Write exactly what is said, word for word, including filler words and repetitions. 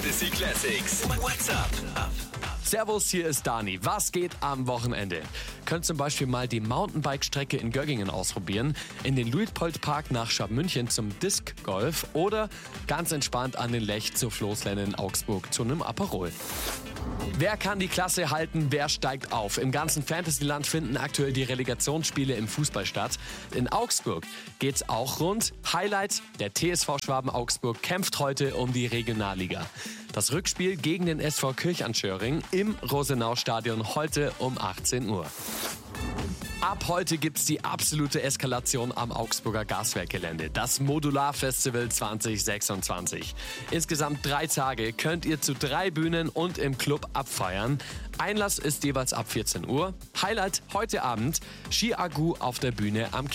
Fantasy Classics. What's up? Servus, hier ist Dani. Was geht am Wochenende? Könnt zum Beispiel mal die Mountainbike-Strecke in Göggingen ausprobieren, in den Luitpoldpark nach Scharmünchen zum Disc Golf oder ganz entspannt an den Lech zur Floßlände in Augsburg zu einem Aperol. Wer kann die Klasse halten, wer steigt auf? Im ganzen Fantasyland finden aktuell die Relegationsspiele im Fußball statt. In Augsburg geht's auch rund. Highlight, der T S V Schwaben Augsburg kämpft heute um die Regionalliga. Das Rückspiel gegen den S V Kirchanschöring im Rosenau-Stadion heute um achtzehn Uhr. Ab heute gibt's die absolute Eskalation am Augsburger Gaswerkgelände, das Modular-Festival zwanzig sechsundzwanzig. Insgesamt drei Tage könnt ihr zu drei Bühnen und im Club abfeiern. Einlass ist jeweils ab vierzehn Uhr. Highlight heute Abend, Ski Agu auf der Bühne am